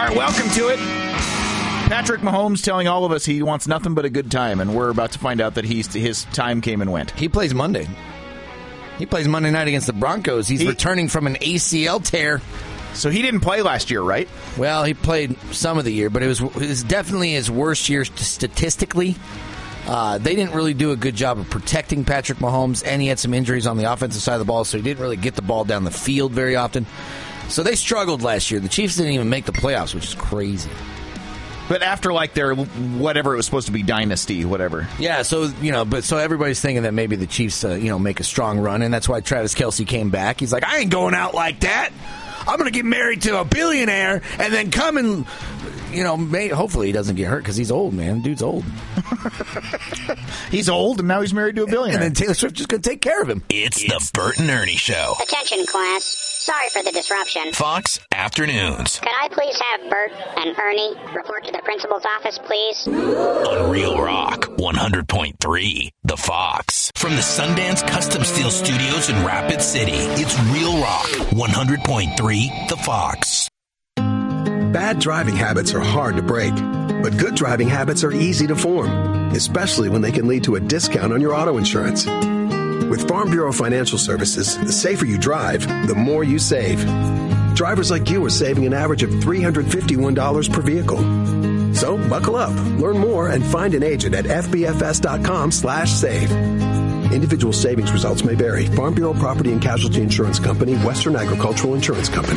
right, welcome to it. Patrick Mahomes telling all of us he wants nothing but a good time, and we're about to find out that his time came and went. He plays Monday. He plays Monday night against the Broncos. He's returning from an ACL tear. So he didn't play last year, right? Well, he played some of the year, but it was definitely his worst year statistically. They didn't really do a good job of protecting Patrick Mahomes, and he had some injuries on the offensive side of the ball, so he didn't really get the ball down the field very often. So they struggled last year. The Chiefs didn't even make the playoffs, which is crazy. But after like their whatever it was supposed to be dynasty, whatever. Yeah, so so everybody's thinking that maybe the Chiefs make a strong run, and that's why Travis Kelce came back. He's like, I ain't going out like that. I'm going to get married to a billionaire and then come and hopefully he doesn't get hurt because he's old, man. Dude's old. He's old, and now he's married to a billionaire. And then Taylor Swift just going to take care of him. It's the Bert and Ernie Show. Attention, class. Sorry for the disruption. Fox Afternoons. Could I please have Bert and Ernie report to the principal's office, please? On Real Rock 100.3, The Fox. From the Sundance Custom Steel Studios in Rapid City, it's Real Rock 100.3, The Fox. Bad driving habits are hard to break, but good driving habits are easy to form, especially when they can lead to a discount on your auto insurance. With Farm Bureau Financial Services, the safer you drive, the more you save. Drivers like you are saving an average of $351 per vehicle. So buckle up, learn more, and find an agent at fbfs.com/save. Individual savings results may vary. Farm Bureau Property and Casualty Insurance Company, Western Agricultural Insurance Company.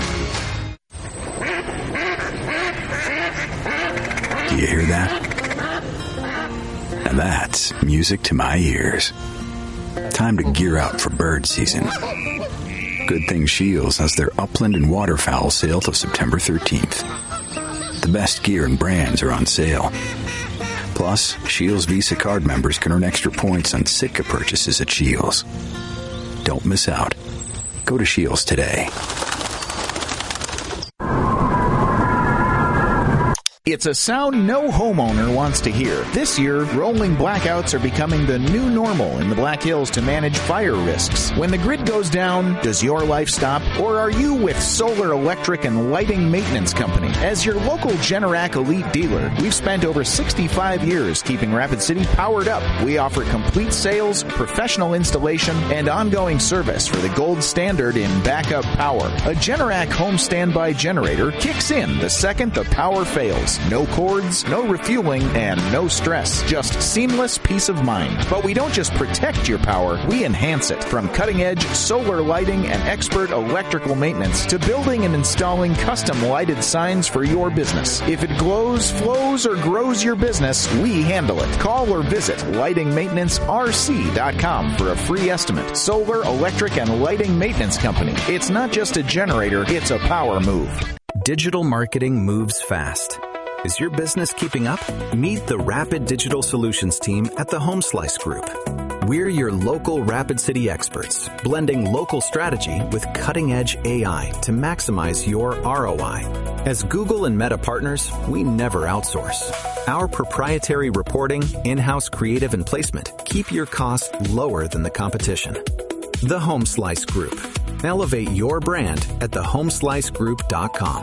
Do you hear that? Now that's music to my ears. Time to gear up for bird season. Good thing Shields has their upland and waterfowl sale till September 13th. The best gear and brands are on sale. Plus, Shields Visa card members can earn extra points on Sitka purchases at Shields. Don't miss out. Go to Shields today. It's a sound no homeowner wants to hear. This year, rolling blackouts are becoming the new normal in the Black Hills to manage fire risks. When the grid goes down, does your life stop? Or are you with Solar Electric and Lighting Maintenance Company? As your local Generac Elite dealer, we've spent over 65 years keeping Rapid City powered up. We offer complete sales, professional installation, and ongoing service for the gold standard in backup power. A Generac home standby generator kicks in the second the power fails. No cords, no refueling, and no stress. Just seamless peace of mind. But we don't just protect your power, we enhance it. From cutting-edge solar lighting and expert electrical maintenance to building and installing custom lighted signs for your business. If it glows, flows, or grows your business, we handle it. Call or visit lightingmaintenancerc.com for a free estimate. Solar, Electric, and Lighting Maintenance Company. It's not just a generator, it's a power move. Digital marketing moves fast. Is your business keeping up? Meet the Rapid Digital Solutions team at the HomeSlice Group. We're your local Rapid City experts, blending local strategy with cutting-edge AI to maximize your ROI. As Google and Meta partners, we never outsource. Our proprietary reporting, in-house creative, and placement keep your costs lower than the competition. The HomeSlice Group. Elevate your brand at thehomeslicegroup.com.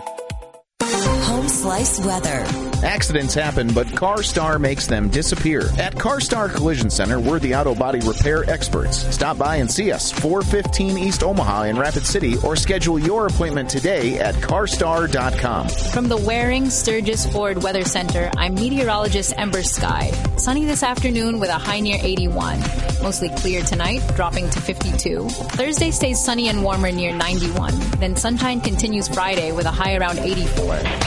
Home Slice weather. Accidents happen, but CarStar makes them disappear. At CarStar Collision Center, we're the auto body repair experts. Stop by and see us, 415 East Omaha in Rapid City, or schedule your appointment today at carstar.com. From the Waring Sturgis Ford Weather Center, I'm meteorologist Ember Sky. Sunny this afternoon with a high near 81. Mostly clear tonight, dropping to 52. Thursday stays sunny and warmer near 91. Then sunshine continues Friday with a high around 84.